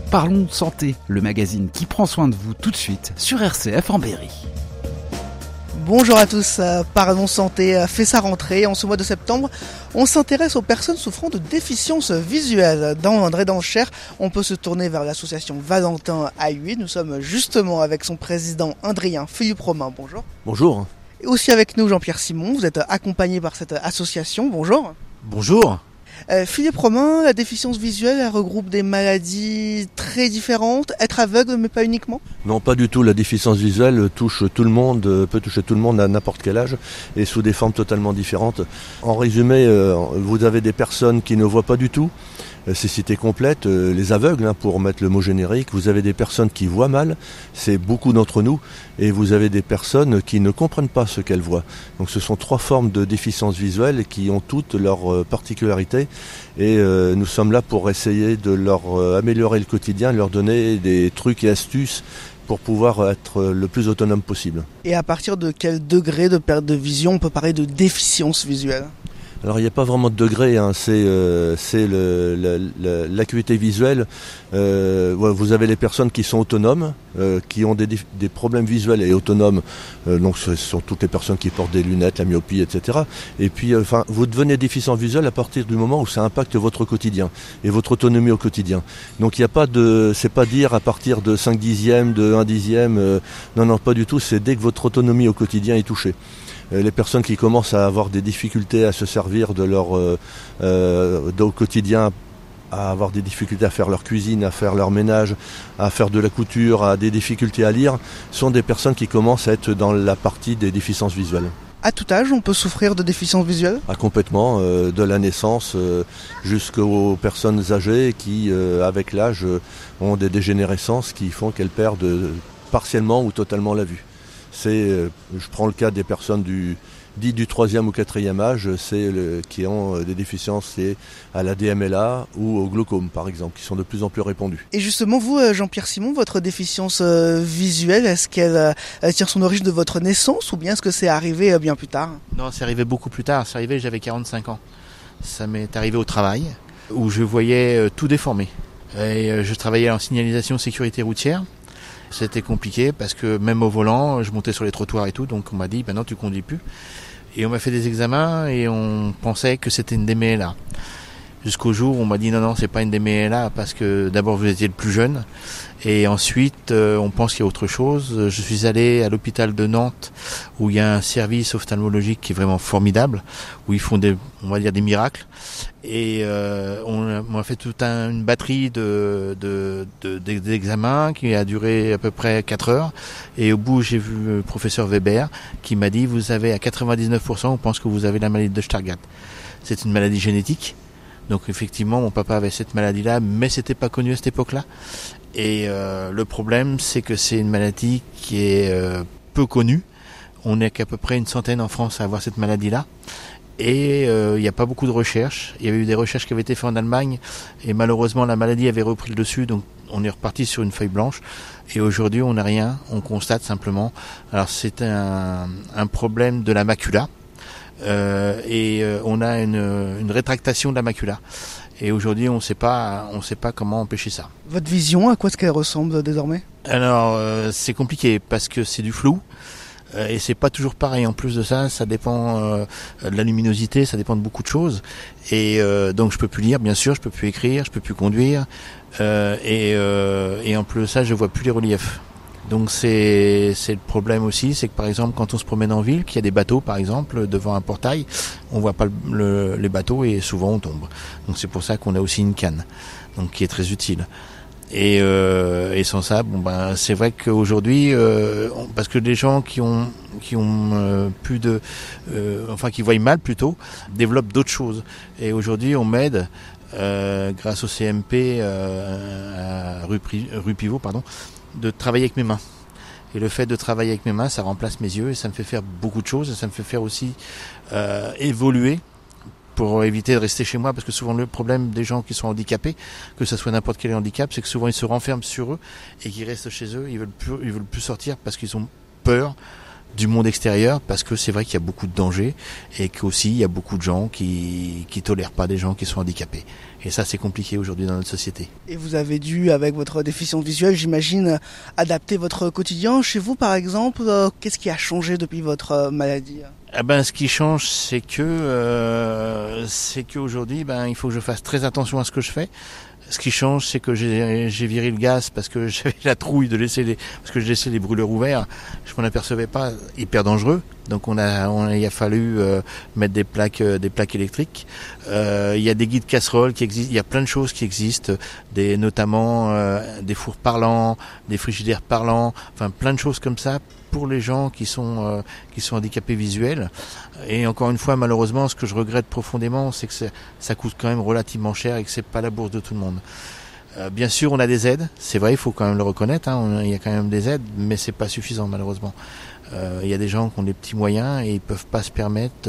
Parlons Santé, le magazine qui prend soin de vous tout de suite sur RCF en Berry. Bonjour à tous, Parlons Santé fait sa rentrée. En ce mois de septembre, on s'intéresse aux personnes souffrant de déficience visuelle. Dans l'Indre et dans le Cher, on peut se tourner vers l'association Valentin à Huy. Nous sommes justement avec son président indrien, Philippe Romain. Bonjour. Bonjour. Et aussi avec nous Jean-Pierre Simon, vous êtes accompagné par cette association. Bonjour. Bonjour. Philippe Romain, la déficience visuelle, elle regroupe des maladies très différentes. Être aveugle, mais pas uniquement ? Non, pas du tout. La déficience visuelle touche tout le monde, peut toucher tout le monde à n'importe quel âge et sous des formes totalement différentes. En résumé, vous avez des personnes qui ne voient pas du tout. C'est cité complète, les aveugles, pour mettre le mot générique. Vous avez des personnes qui voient mal, c'est beaucoup d'entre nous, et vous avez des personnes qui ne comprennent pas ce qu'elles voient. Donc ce sont trois formes de déficience visuelle qui ont toutes leurs particularités, et nous sommes là pour essayer de leur améliorer le quotidien, leur donner des trucs et astuces pour pouvoir être le plus autonome possible. Et à partir de quel degré de perte de vision on peut parler de déficience visuelle ? Alors il n'y a pas vraiment de degré, c'est l'acuité visuelle. Vous avez les personnes qui sont autonomes, qui ont des problèmes visuels et autonomes. Donc ce sont toutes les personnes qui portent des lunettes, la myopie, etc. Et puis vous devenez déficient visuel à partir du moment où ça impacte votre quotidien et votre autonomie au quotidien. Donc il n'y a pas c'est pas dire à partir de 5 dixièmes, de 1 dixième. Non, pas du tout. C'est dès que votre autonomie au quotidien est touchée. Les personnes qui commencent à avoir des difficultés à se servir de leur au quotidien, à avoir des difficultés à faire leur cuisine, à faire leur ménage, à faire de la couture, à des difficultés à lire, sont des personnes qui commencent à être dans la partie des déficiences visuelles. À tout âge, on peut souffrir de déficience visuelle ? Complètement, de la naissance jusqu'aux personnes âgées qui, avec l'âge, ont des dégénérescences qui font qu'elles perdent partiellement ou totalement la vue. Je prends le cas des personnes du 3e ou 4e âge, qui ont des déficiences liées à la DMLA ou au glaucome par exemple, qui sont de plus en plus répandues. Et justement, vous, Jean-Pierre Simon, votre déficience visuelle, est-ce qu'elle tire son origine de votre naissance ou bien est-ce que c'est arrivé bien plus tard ? Non, c'est arrivé beaucoup plus tard, c'est arrivé, j'avais 45 ans. Ça m'est arrivé au travail, où je voyais tout déformé. Et je travaillais en signalisation sécurité routière. C'était compliqué parce que même au volant, je montais sur les trottoirs et tout, donc on m'a dit, non, tu conduis plus. Et on m'a fait des examens et on pensait que c'était une DMLA. Jusqu'au jour où on m'a dit, non, c'est pas une DMLA parce que d'abord vous étiez le plus jeune et ensuite on pense qu'il y a autre chose. Je suis allé à l'hôpital de Nantes où il y a un service ophtalmologique qui est vraiment formidable, où ils font des miracles. Et on m'a fait toute une batterie d'examens qui a duré à peu près 4 heures. Et au bout, j'ai vu le professeur Weber qui m'a dit, vous avez à 99%, on pense que vous avez la maladie de Stargardt. C'est une maladie génétique. Donc effectivement, mon papa avait cette maladie-là, mais c'était pas connu à cette époque-là. Et le problème, c'est que c'est une maladie qui est peu connue. On n'est qu'à peu près une centaine en France à avoir cette maladie-là. Et il n'y a pas beaucoup de recherches. Il y avait eu des recherches qui avaient été faites en Allemagne. Et malheureusement, la maladie avait repris le dessus. Donc on est reparti sur une feuille blanche. Et aujourd'hui, on n'a rien. On constate simplement. Alors c'est un problème de la macula. On a une rétractation de la macula. Et aujourd'hui, on ne sait pas comment empêcher ça. Votre vision, à quoi est-ce qu'elle ressemble désormais ? Alors, c'est compliqué parce que c'est du flou. Et c'est pas toujours pareil. En plus de ça, ça dépend de la luminosité, ça dépend de beaucoup de choses. Et donc, je peux plus lire, bien sûr, je peux plus écrire, je peux plus conduire. Et en plus de ça, je vois plus les reliefs. Donc c'est le problème aussi, c'est que par exemple quand on se promène en ville, qu'il y a des bateaux par exemple devant un portail, on voit pas les bateaux et souvent on tombe. Donc c'est pour ça qu'on a aussi une canne, donc qui est très utile. Et sans ça, c'est vrai qu'aujourd'hui, parce que les gens qui ont plus de, qui voient mal plutôt, développent d'autres choses. Et aujourd'hui, on m'aide grâce au CMP à rue Pivot, de travailler avec mes mains. Et le fait de travailler avec mes mains, ça remplace mes yeux et ça me fait faire beaucoup de choses. Et ça me fait faire aussi évoluer pour éviter de rester chez moi. Parce que souvent le problème des gens qui sont handicapés, que ce soit n'importe quel handicap, c'est que souvent ils se renferment sur eux et qu'ils restent chez eux. Ils veulent plus sortir parce qu'ils ont peur du monde extérieur, parce que c'est vrai qu'il y a beaucoup de dangers et qu'aussi il y a beaucoup de gens qui tolèrent pas des gens qui sont handicapés. Et ça, c'est compliqué aujourd'hui dans notre société. Et vous avez dû, avec votre déficience visuelle, j'imagine, adapter votre quotidien. Chez vous, par exemple, qu'est-ce qui a changé depuis votre maladie ? Ce qui change, c'est que aujourd'hui, il faut que je fasse très attention à ce que je fais. Ce qui change, c'est que j'ai viré le gaz parce que j'avais la trouille parce que je laissais les brûleurs ouverts. Je m'en apercevais pas, hyper dangereux. Donc il a fallu mettre des plaques électriques. Il y a des guides casseroles qui existent. Il y a plein de choses qui existent, notamment des fours parlants, des frigidaires parlants, enfin plein de choses comme ça pour les gens qui sont handicapés visuels. Et encore une fois, malheureusement, ce que je regrette profondément, c'est que ça coûte quand même relativement cher et que c'est pas la bourse de tout le monde. Bien sûr, on a des aides, c'est vrai, il faut quand même le reconnaître, il y a quand même des aides, mais c'est pas suffisant malheureusement. Il y a des gens qui ont des petits moyens et ils peuvent pas se permettre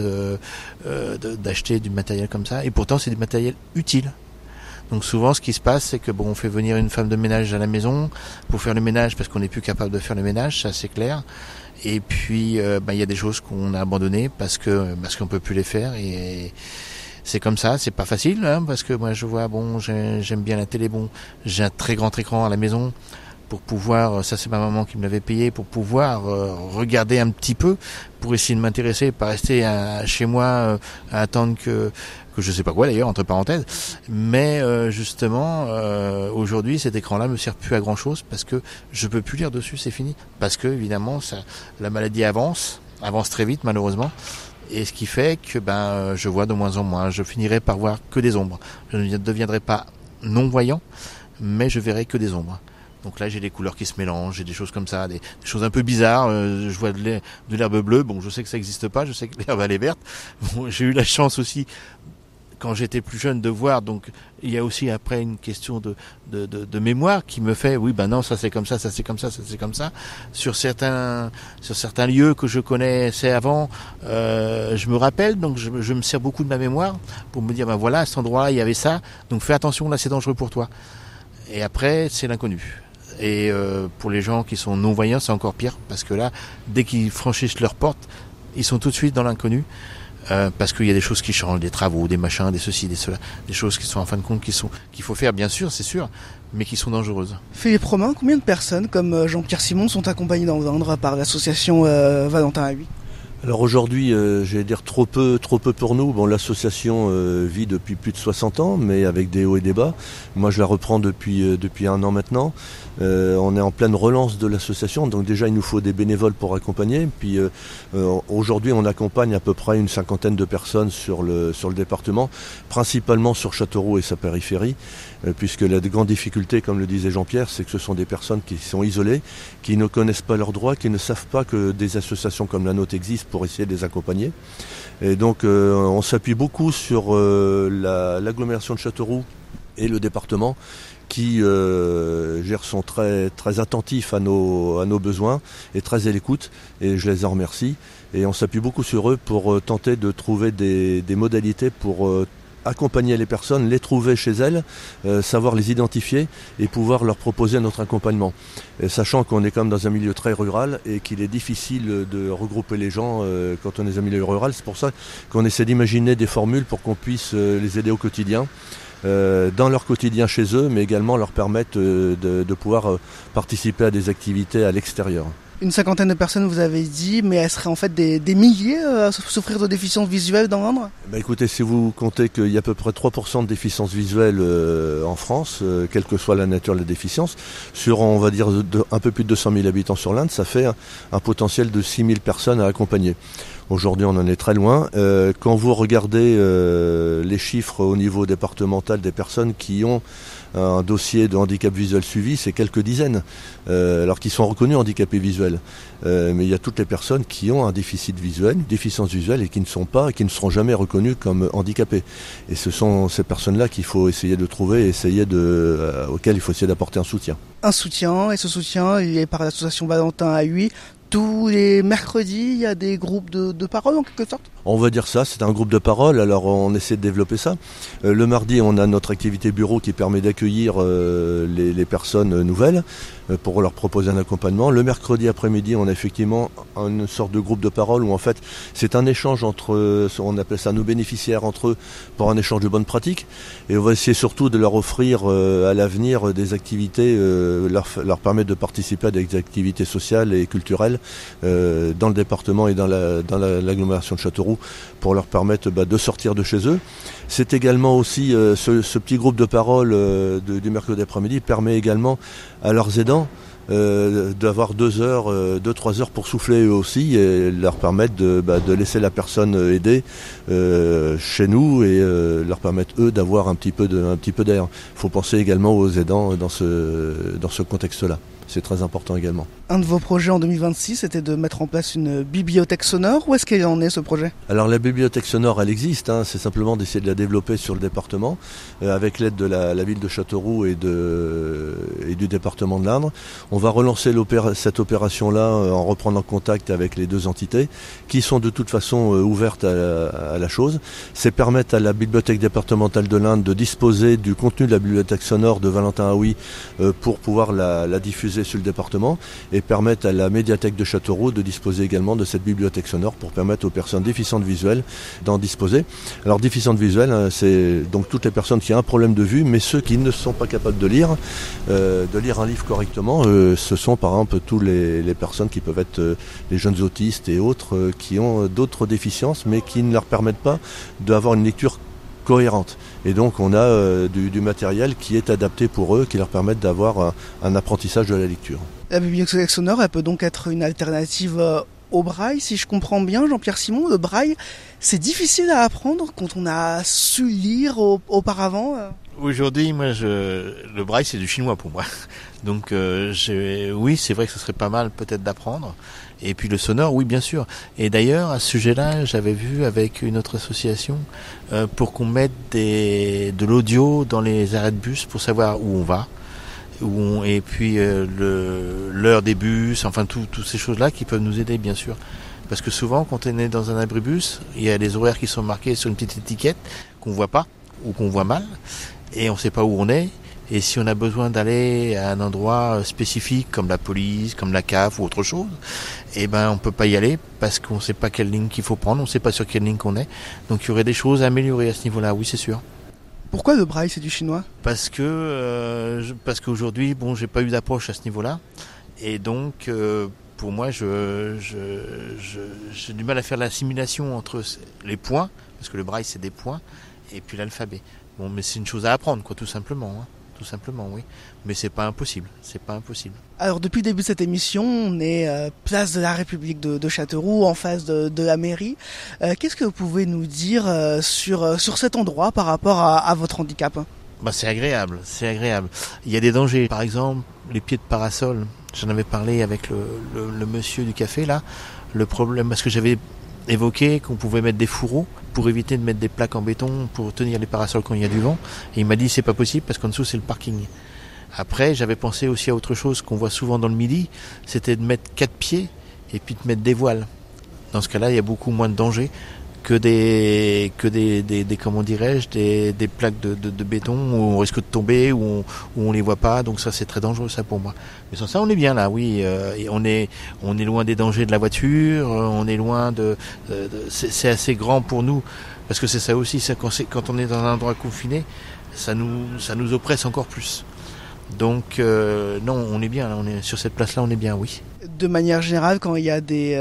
d'acheter du matériel comme ça, et pourtant c'est du matériel utile. Donc souvent, ce qui se passe, c'est que on fait venir une femme de ménage à la maison pour faire le ménage parce qu'on n'est plus capable de faire le ménage, ça c'est clair. Et puis, il y a des choses qu'on a abandonnées parce qu'on peut plus les faire et c'est comme ça. C'est pas facile, parce que moi je vois, j'aime bien la télé, j'ai un très grand écran à la maison pour pouvoir, ça c'est ma maman qui me l'avait payé, pour pouvoir regarder un petit peu, pour essayer de m'intéresser, pas rester chez moi à attendre que je sais pas quoi d'ailleurs, entre parenthèses, mais justement aujourd'hui cet écran-là me sert plus à grand chose parce que je peux plus lire dessus, c'est fini, parce que évidemment la maladie avance très vite malheureusement, et ce qui fait que je vois de moins en moins, je finirai par voir que des ombres, je ne deviendrai pas non-voyant, mais je verrai que des ombres. Donc là, j'ai des couleurs qui se mélangent, j'ai des choses comme ça, des choses un peu bizarres. Je vois de l'herbe bleue. Je sais que ça n'existe pas, je sais que l'herbe elle est verte. J'ai eu la chance aussi, quand j'étais plus jeune, de voir. Donc il y a aussi après une question de mémoire qui me fait, non, ça c'est comme ça, ça c'est comme ça, ça c'est comme ça. Sur certains lieux que je connaissais avant, je me rappelle, donc je me sers beaucoup de ma mémoire pour me dire, voilà, à cet endroit-là, il y avait ça. Donc fais attention, là c'est dangereux pour toi. Et après, c'est l'inconnu. Et pour les gens qui sont non-voyants, c'est encore pire, parce que là, dès qu'ils franchissent leur porte, ils sont tout de suite dans l'inconnu, parce qu'il y a des choses qui changent, des travaux, des machins, des ceci, des cela, des choses qui sont en fin de compte qu'il faut faire, bien sûr, c'est sûr, mais qui sont dangereuses. Philippe Romain, combien de personnes comme Jean-Pierre Simon sont accompagnées dans Vendres par l'association Valentin A8 ? Alors aujourd'hui, j'allais dire trop peu pour nous. L'association vit depuis plus de 60 ans, mais avec des hauts et des bas. Moi, je la reprends depuis 1 an maintenant. On est en pleine relance de l'association, donc déjà il nous faut des bénévoles pour accompagner. Puis aujourd'hui, on accompagne à peu près une 50aine de personnes sur le département, principalement sur Châteauroux et sa périphérie, puisque la grande difficulté, comme le disait Jean-Pierre, c'est que ce sont des personnes qui sont isolées, qui ne connaissent pas leurs droits, qui ne savent pas que des associations comme la nôtre existent pour essayer de les accompagner. Et donc on s'appuie beaucoup sur l'agglomération de Châteauroux et le département qui sont très, très attentifs à nos besoins et très à l'écoute, et je les en remercie. Et on s'appuie beaucoup sur eux pour tenter de trouver des modalités pour accompagner les personnes, les trouver chez elles, savoir les identifier et pouvoir leur proposer notre accompagnement. Et sachant qu'on est quand même dans un milieu très rural et qu'il est difficile de regrouper les gens quand on est dans un milieu rural, c'est pour ça qu'on essaie d'imaginer des formules pour qu'on puisse les aider au quotidien, dans leur quotidien chez eux, mais également leur permettre de pouvoir participer à des activités à l'extérieur. Une 50aine de personnes, vous avez dit, mais elles seraient en fait des milliers à souffrir de déficience visuelle dans Vendres ? Écoutez, si vous comptez qu'il y a à peu près 3% de déficience visuelle en France, quelle que soit la nature de la déficience, sur on va dire un peu plus de 200 000 habitants sur l'Inde, ça fait un potentiel de 6 000 personnes à accompagner. Aujourd'hui, on en est très loin. Quand vous regardez les chiffres au niveau départemental des personnes qui ont un dossier de handicap visuel suivi, c'est quelques dizaines, alors qu'ils sont reconnus handicapés visuels. Mais il y a toutes les personnes qui ont un déficit visuel, une déficience visuelle, et qui ne seront jamais reconnues comme handicapés. Et ce sont ces personnes-là qu'il faut essayer de trouver, auxquelles il faut essayer d'apporter un soutien. Un soutien, et ce soutien, il est par l'association Valentin A8. Tous les mercredis, il y a des groupes de parole en quelque sorte ? On va dire ça, c'est un groupe de parole, alors on essaie de développer ça. Le mardi, on a notre activité bureau qui permet d'accueillir les personnes nouvelles pour leur proposer un accompagnement. Le mercredi après-midi, on a effectivement une sorte de groupe de parole où en fait c'est un échange entre, on appelle ça nos bénéficiaires entre eux pour un échange de bonnes pratiques. Et on va essayer surtout de leur offrir à l'avenir des activités, leur permettre de participer à des activités sociales et culturelles dans le département et dans l'agglomération de Châteauroux pour leur permettre de sortir de chez eux. C'est également aussi, ce petit groupe de parole du mercredi après-midi permet également à leurs aidants d'avoir 2-3 heures pour souffler eux aussi et leur permettre de laisser la personne aider chez nous et leur permettre eux d'avoir un petit peu d'air. Il faut penser également aux aidants dans ce contexte-là. C'est très important également. Un de vos projets en 2026, c'était de mettre en place une bibliothèque sonore. Où est-ce qu'il en est ce projet ? Alors la bibliothèque sonore, elle existe. C'est simplement d'essayer de la développer sur le département avec l'aide de la ville de Châteauroux et du département de l'Indre. On va relancer cette opération-là en reprenant contact avec les deux entités qui sont de toute façon ouvertes à la chose. C'est permettre à la bibliothèque départementale de l'Indre de disposer du contenu de la bibliothèque sonore de Valentin Haoui pour pouvoir la diffuser sur le département et permettre à la médiathèque de Châteauroux de disposer également de cette bibliothèque sonore pour permettre aux personnes déficientes visuelles d'en disposer. Alors déficientes visuelles, c'est donc toutes les personnes qui ont un problème de vue, mais ceux qui ne sont pas capables de lire un livre correctement, ce sont par exemple tous les personnes qui peuvent être les jeunes autistes et autres qui ont d'autres déficiences mais qui ne leur permettent pas d'avoir une lecture cohérente. Et donc on a du matériel qui est adapté pour eux, qui leur permettent d'avoir un apprentissage de la lecture. La bibliothèque sonore, elle peut donc être une alternative au braille, si je comprends bien, Jean-Pierre Simon. Le braille, c'est difficile à apprendre quand on a su lire auparavant. Aujourd'hui, le braille, c'est du chinois pour moi. Donc oui, c'est vrai que ce serait pas mal peut-être d'apprendre. Et puis le sonore, oui, bien sûr. Et d'ailleurs, à ce sujet-là, j'avais vu avec une autre association pour qu'on mette de l'audio dans les arrêts de bus pour savoir où on va. Et puis l'heure des bus, enfin toutes ces choses-là qui peuvent nous aider, bien sûr. Parce que souvent, quand on est dans un abribus, il y a des horaires qui sont marqués sur une petite étiquette qu'on voit pas ou qu'on voit mal. Et on ne sait pas où on est. Et si on a besoin d'aller à un endroit spécifique, comme la police, comme la CAF ou autre chose, on peut pas y aller parce qu'on ne sait pas quelle ligne qu'il faut prendre, on ne sait pas sur quelle ligne qu'on est. Donc il y aurait des choses à améliorer à ce niveau-là, oui, c'est sûr. Pourquoi le braille, c'est du chinois ? Parce qu'aujourd'hui, j'ai pas eu d'approche à ce niveau-là. Et donc, pour moi, j'ai du mal à faire l'assimilation entre les points, parce que le braille, c'est des points, et puis l'alphabet. Bon, mais c'est une chose à apprendre, quoi, tout simplement. Tout simplement, oui. Mais c'est pas impossible. Alors, depuis le début de cette émission, on est place de la République de Châteauroux, en face de la mairie. Qu'est-ce que vous pouvez nous dire sur cet endroit par rapport à votre handicap ? C'est agréable. Il y a des dangers. Par exemple, les pieds de parasol. J'en avais parlé avec le monsieur du café, là. Le problème, parce que j'avais évoqué qu'on pouvait mettre des fourreaux pour éviter de mettre des plaques en béton pour tenir les parasols quand il y a du vent. Et il m'a dit c'est pas possible parce qu'en dessous c'est le parking. Après, j'avais pensé aussi à autre chose qu'on voit souvent dans le Midi, c'était de mettre 4 pieds et puis de mettre des voiles. Dans ce cas-là, il y a beaucoup moins de danger que des comment dirais-je, des plaques de béton où on risque de tomber, où on les voit pas. Donc ça, c'est très dangereux, ça, pour moi. Mais sans ça, on est bien là, oui. Et on est loin des dangers de la voiture. On est loin c'est assez grand pour nous, parce que c'est ça aussi. C'est quand on est dans un endroit confiné, ça nous oppresse encore plus. Donc non, on est bien là. On est sur cette place-là, on est bien, oui. De manière générale, quand il y a des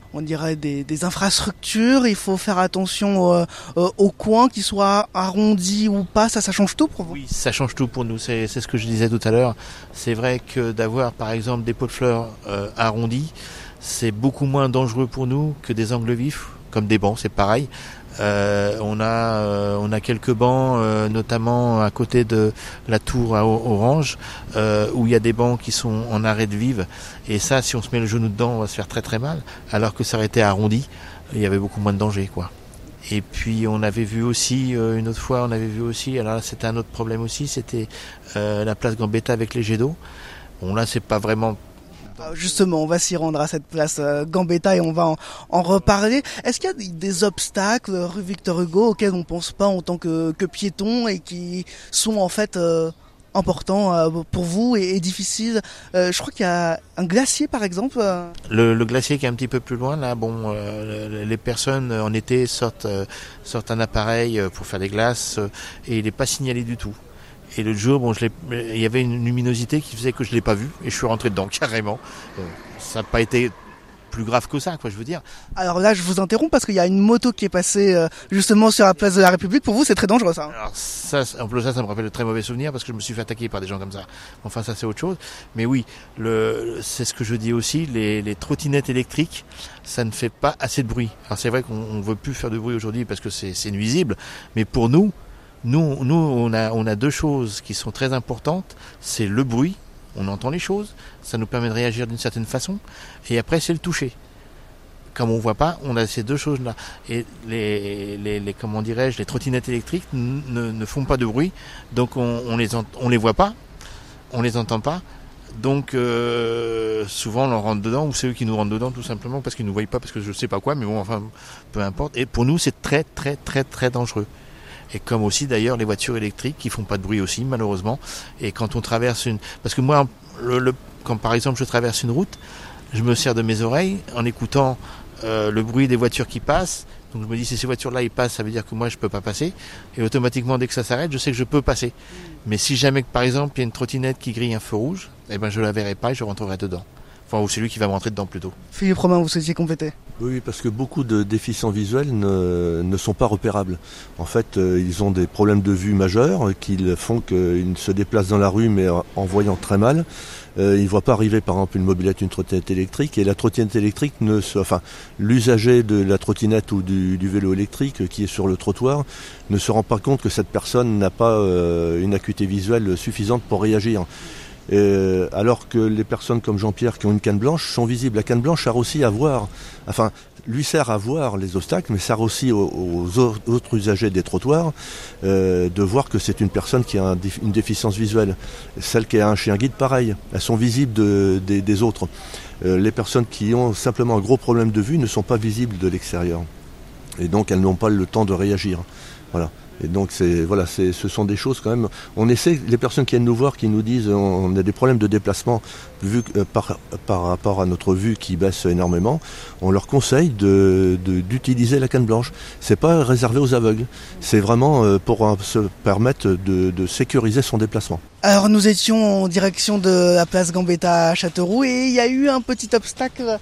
infrastructures, il faut faire attention aux coins, qu'ils soient arrondis ou pas. Ça change tout pour vous ? Oui, ça change tout pour nous. C'est ce que je disais tout à l'heure. C'est vrai que d'avoir, par exemple, des pots de fleurs arrondis, c'est beaucoup moins dangereux pour nous que des angles vifs, comme des bancs, c'est pareil. On a quelques bancs, notamment à côté de la tour à Orange, où il y a des bancs qui sont en arrêt de vive, et ça, si on se met le genou dedans, on va se faire très très mal, alors que ça aurait été arrondi, il y avait beaucoup moins de danger, quoi. Et puis on avait vu aussi, une autre fois, alors là c'était un autre problème aussi, c'était la place Gambetta avec les jets d'eau. Bon là c'est pas vraiment Justement, on va s'y rendre à cette place Gambetta et on va en reparler. Est-ce qu'il y a des obstacles rue Victor Hugo auxquels on ne pense pas en tant que piéton et qui sont en fait importants pour vous et difficiles? Je crois qu'il y a un glacier par exemple. Le glacier qui est un petit peu plus loin, là, les personnes en été sortent un appareil pour faire des glaces et il n'est pas signalé du tout. Et l'autre jour, il y avait une luminosité qui faisait que je l'ai pas vu et je suis rentré dedans carrément. Ça n'a pas été plus grave que ça, quoi, je veux dire. Alors là, je vous interromps parce qu'il y a une moto qui est passée justement sur la place de la République. Pour vous, c'est très dangereux, ça. Alors ça me rappelle de très mauvais souvenirs parce que je me suis fait attaquer par des gens comme ça. Enfin, ça c'est autre chose. Mais oui, c'est ce que je dis aussi, les trottinettes électriques, ça ne fait pas assez de bruit. Alors c'est vrai qu'on ne veut plus faire de bruit aujourd'hui parce que c'est nuisible, mais pour nous, on a deux choses qui sont très importantes. C'est le bruit, on entend les choses, ça nous permet de réagir d'une certaine façon. Et après, c'est le toucher. Comme on voit pas, on a ces deux choses-là. Et les trottinettes électriques ne font pas de bruit, donc on les voit pas, on les entend pas. Donc souvent on leur rentre dedans, ou c'est eux qui nous rentrent dedans tout simplement parce qu'ils nous voient pas, parce que je sais pas quoi, mais bon, enfin, peu importe. Et pour nous, c'est très très très très dangereux. Et comme aussi d'ailleurs les voitures électriques qui font pas de bruit aussi malheureusement. Et quand on traverse parce que moi quand par exemple je traverse une route, je me sers de mes oreilles en écoutant le bruit des voitures qui passent. Donc je me dis si ces voitures-là ils passent, ça veut dire que moi je peux pas passer. Et automatiquement dès que ça s'arrête, je sais que je peux passer. Mais si jamais par exemple il y a une trottinette qui grille un feu rouge, eh ben je la verrai pas et je rentrerai dedans. Enfin, ou c'est lui qui va me rentrer dedans plutôt. Philippe Romain, vous souhaitiez compléter? Oui, parce que beaucoup de déficients visuels ne sont pas repérables. En fait, ils ont des problèmes de vue majeurs qui font qu'ils se déplacent dans la rue mais en voyant très mal. Ils ne voient pas arriver par exemple une mobilette, une trottinette électrique, et la trottinette électrique l'usager de la trottinette ou du vélo électrique qui est sur le trottoir ne se rend pas compte que cette personne n'a pas une acuité visuelle suffisante pour réagir. Alors que les personnes comme Jean-Pierre qui ont une canne blanche sont visibles. La canne blanche sert aussi à voir, lui sert à voir les obstacles, mais sert aussi aux autres usagers des trottoirs de voir que c'est une personne qui a une déficience visuelle. Celle qui a un chien guide, pareil, elles sont visibles des autres. Les personnes qui ont simplement un gros problème de vue ne sont pas visibles de l'extérieur. Et donc elles n'ont pas le temps de réagir. Voilà. Et donc ce sont des choses quand même. On essaie, les personnes qui viennent nous voir, qui nous disent on a des problèmes de déplacement par rapport à notre vue qui baisse énormément, on leur conseille d'utiliser la canne blanche. C'est pas réservé aux aveugles, c'est vraiment pour se permettre de sécuriser son déplacement. Alors nous étions en direction de la place Gambetta à Châteauroux et il y a eu un petit obstacle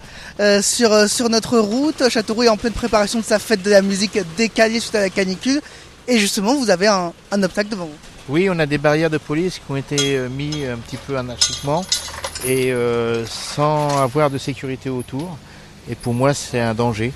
sur notre route. Châteauroux est en pleine préparation de sa fête de la musique décalée suite à la canicule. Et justement, vous avez un obstacle devant vous. Oui, on a des barrières de police qui ont été mis un petit peu anarchiquement et sans avoir de sécurité autour. Et pour moi, c'est un danger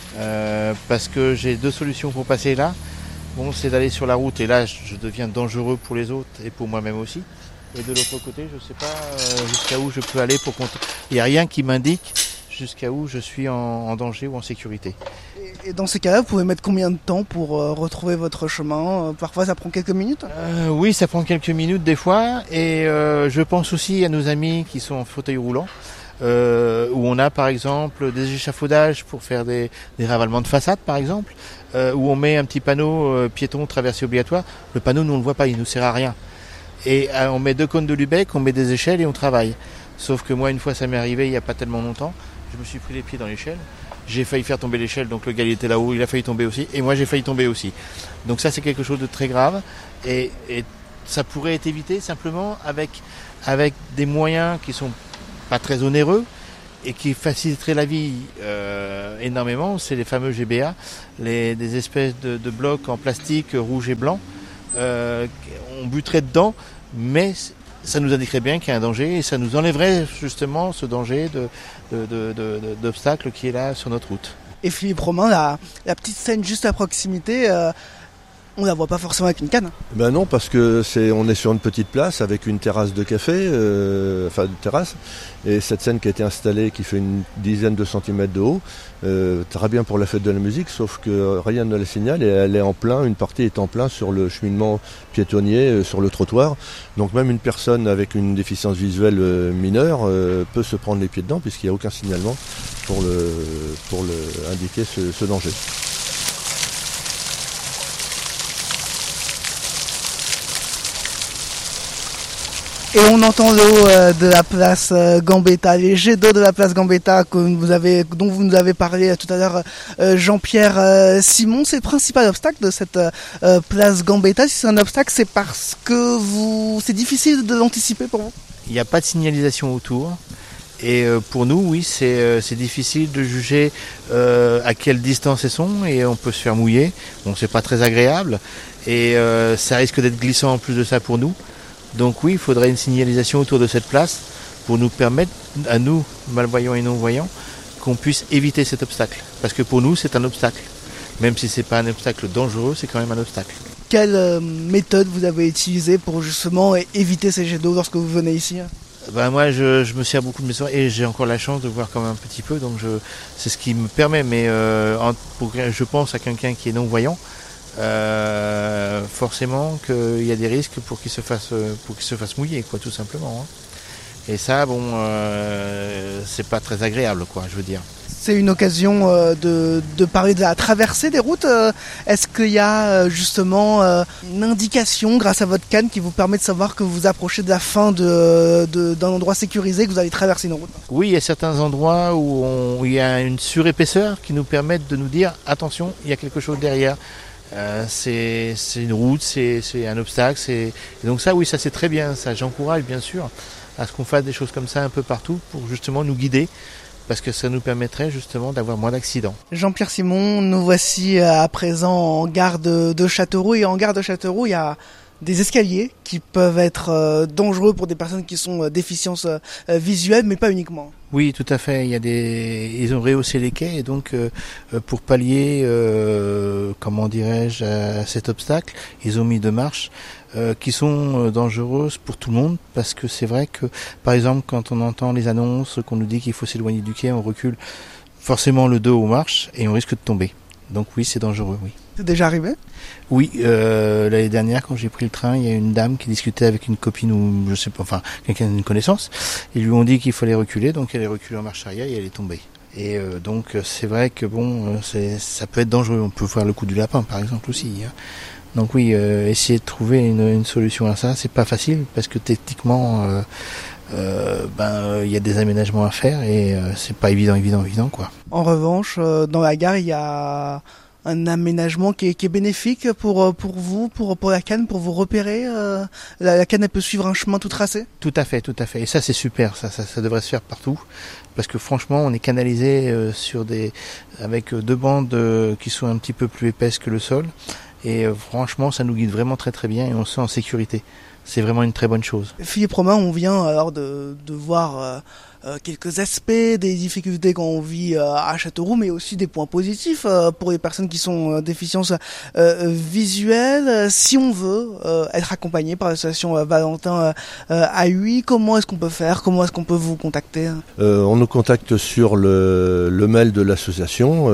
parce que j'ai deux solutions pour passer là. Bon, c'est d'aller sur la route et là, je deviens dangereux pour les autres et pour moi-même aussi. Et de l'autre côté, je ne sais pas jusqu'à où je peux aller pour compter. Il n'y a rien qui m'indique jusqu'à où je suis en danger ou en sécurité. Et dans ces cas-là, vous pouvez mettre combien de temps pour retrouver votre chemin? Parfois, ça prend quelques minutes? Oui, ça prend quelques minutes des fois. Et je pense aussi à nos amis qui sont en fauteuil roulant, où on a par exemple des échafaudages pour faire des ravalements de façade par exemple, où on met un petit panneau piéton traversée obligatoire. Le panneau, nous on ne le voit pas, il ne nous sert à rien. Et on met 2 cônes de Lubeck, on met des échelles et on travaille. Sauf que moi, une fois ça m'est arrivé il n'y a pas tellement longtemps, je me suis pris les pieds dans l'échelle. J'ai failli faire tomber l'échelle, donc le gars il était là-haut, il a failli tomber aussi, et moi j'ai failli tomber aussi. Donc ça c'est quelque chose de très grave, et ça pourrait être évité simplement avec des moyens qui sont pas très onéreux et qui faciliteraient la vie énormément. C'est les fameux GBA, des espèces de blocs en plastique rouge et blanc. On buterait dedans, mais ça nous indiquerait bien qu'il y a un danger et ça nous enlèverait justement ce danger d'obstacle qui est là sur notre route. Et Philippe Romain, la petite scène juste à proximité, On la voit pas forcément avec une canne. Ben non, parce que on est sur une petite place avec une terrasse de café, une terrasse, et cette scène qui a été installée, qui fait une dizaine de centimètres de haut, très bien pour la fête de la musique, sauf que rien ne la signale et elle est en plein, une partie est en plein sur le cheminement piétonnier, sur le trottoir. Donc même une personne avec une déficience visuelle mineure peut se prendre les pieds dedans puisqu'il n'y a aucun signalement pour indiquer ce danger. Et on entend l'eau de la place Gambetta, les jets d'eau de la place Gambetta dont vous nous avez parlé tout à l'heure, Jean-Pierre Simon. C'est le principal obstacle de cette place Gambetta. Si c'est un obstacle, c'est parce que c'est difficile de l'anticiper pour vous. Il n'y a pas de signalisation autour. Et pour nous, oui, c'est difficile de juger à quelle distance elles sont et on peut se faire mouiller. Bon, c'est pas très agréable et ça risque d'être glissant en plus de ça pour nous. Donc oui, il faudrait une signalisation autour de cette place pour nous permettre, à nous, malvoyants et non-voyants, qu'on puisse éviter cet obstacle. Parce que pour nous, c'est un obstacle. Même si c'est pas un obstacle dangereux, c'est quand même un obstacle. Quelle méthode vous avez utilisée pour justement éviter ces jets d'eau lorsque vous venez ici ? Ben moi, je me sers beaucoup de mes soins et j'ai encore la chance de voir quand même un petit peu, donc c'est ce qui me permet. Mais je pense à quelqu'un qui est non-voyant. Forcément qu'il y a des risques pour qu'il se fasse mouiller, quoi, tout simplement. Et ça, bon, c'est pas très agréable, quoi, je veux dire. C'est une occasion de parler de la traversée des routes. Est-ce qu'il y a justement une indication grâce à votre canne qui vous permet de savoir que vous approchez de la fin d'un endroit sécurisé, que vous allez traverser une route ? Oui, il y a certains endroits où il y a une surépaisseur qui nous permettent de nous dire attention, il y a quelque chose derrière. C'est une route, c'est un obstacle. Et donc ça, oui, ça c'est très bien. Ça, j'encourage bien sûr à ce qu'on fasse des choses comme ça un peu partout pour justement nous guider. Parce que ça nous permettrait justement d'avoir moins d'accidents. Jean-Pierre Simon, nous voici à présent en gare de Châteauroux. Et en gare de Châteauroux, il y a des escaliers qui peuvent être dangereux pour des personnes qui sont déficientes visuelles, mais pas uniquement. Oui, tout à fait. Ils ont rehaussé les quais et donc pour pallier, comment dirais-je, à cet obstacle, ils ont mis 2 marches qui sont dangereuses pour tout le monde parce que c'est vrai que, par exemple, quand on entend les annonces qu'on nous dit qu'il faut s'éloigner du quai, on recule forcément le dos aux marches et on risque de tomber. Donc oui, c'est dangereux, oui. C'est déjà arrivé ? Oui, l'année dernière, quand j'ai pris le train, il y a une dame qui discutait avec une copine ou je sais pas, enfin quelqu'un d'une connaissance. Ils lui ont dit qu'il fallait reculer, donc elle est reculée en marche arrière et elle est tombée. Et donc c'est vrai que bon, ça peut être dangereux. On peut voir le coup du lapin, par exemple aussi. Donc oui, essayer de trouver une solution à ça, c'est pas facile parce que techniquement, y a des aménagements à faire et c'est pas évident quoi. En revanche, dans la gare, il y a un aménagement qui est bénéfique pour vous, pour la canne, pour vous repérer. La canne, elle peut suivre un chemin tout tracé. Tout à fait. Et ça, c'est super. Ça devrait se faire partout. Parce que franchement, on est canalisé avec 2 bandes qui sont un petit peu plus épaisses que le sol. Et franchement, ça nous guide vraiment très très bien et on se sent en sécurité. C'est vraiment une très bonne chose. Philippe Romain, on vient alors de voir quelques aspects des difficultés qu'on vit à Châteauroux, mais aussi des points positifs pour les personnes qui sont déficientes visuelles. Si on veut être accompagné par l'association Valentin AUI, comment est-ce qu'on peut faire ? Comment est-ce qu'on peut vous contacter ? On nous contacte sur le mail de l'association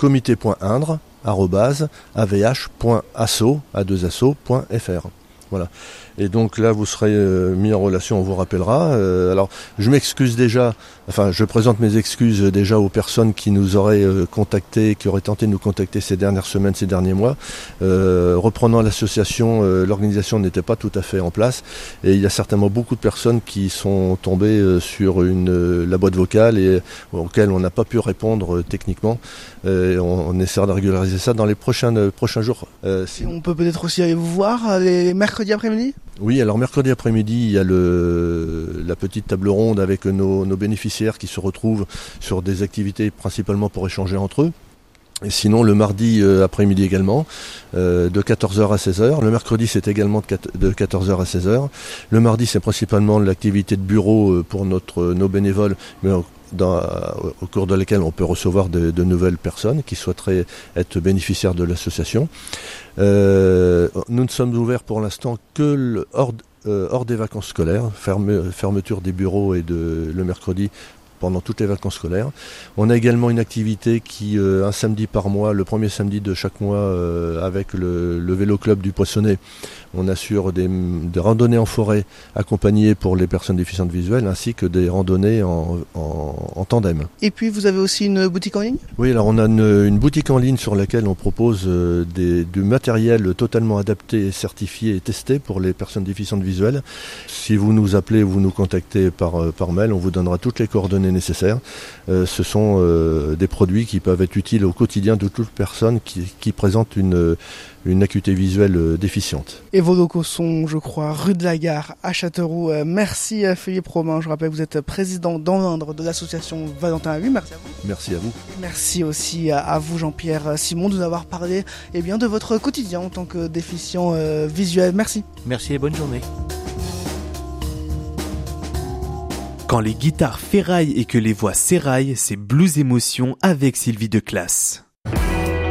comité.indre@avh.asso.fr. Voilà. Et donc là, vous serez mis en relation, on vous rappellera. Alors, je m'excuse déjà, je présente mes excuses déjà aux personnes qui nous auraient contacté, qui auraient tenté de nous contacter ces dernières semaines, ces derniers mois. Reprenant l'association, l'organisation n'était pas tout à fait en place. Et il y a certainement beaucoup de personnes qui sont tombées sur la boîte vocale et auxquelles on n'a pas pu répondre techniquement. On essaiera de régulariser ça dans les prochains jours. On peut peut-être aussi aller vous voir les mercredis après-midi ? Oui, alors mercredi après-midi, il y a la petite table ronde avec nos bénéficiaires qui se retrouvent sur des activités principalement pour échanger entre eux. Et sinon, le mardi après-midi également, de 14h à 16h. Le mercredi, c'est également de 14h à 16h. Le mardi, c'est principalement l'activité de bureau pour nos bénévoles, mais au cours de laquelle on peut recevoir de nouvelles personnes qui souhaiteraient être bénéficiaires de l'association. Nous ne sommes ouverts pour l'instant que hors des vacances scolaires, fermeture des bureaux et le mercredi pendant toutes les vacances scolaires. On a également une activité qui, un samedi par mois, le premier samedi de chaque mois, avec le vélo club du Poissonnet, on assure des randonnées en forêt accompagnées pour les personnes déficientes visuelles, ainsi que des randonnées en tandem. Et puis vous avez aussi une boutique en ligne ? Oui, alors on a une boutique en ligne sur laquelle on propose du matériel totalement adapté, certifié et testé pour les personnes déficientes visuelles. Si vous nous appelez ou vous nous contactez par mail, on vous donnera toutes les coordonnées nécessaires. Ce sont des produits qui peuvent être utiles au quotidien de toute personne qui présente une acuité visuelle déficiente. Et vos locaux sont, je crois, rue de la Gare à Châteauroux. Merci Philippe Romain. Je rappelle que vous êtes président dans l'Indre de l'association Valentin à 8. Merci à vous. Merci à vous. Merci aussi à vous Jean-Pierre Simon de nous avoir parlé de votre quotidien en tant que déficient visuel. Merci. Merci et bonne journée. Quand les guitares ferraillent et que les voix s'éraillent, c'est Blues Émotion avec Sylvie Declasse.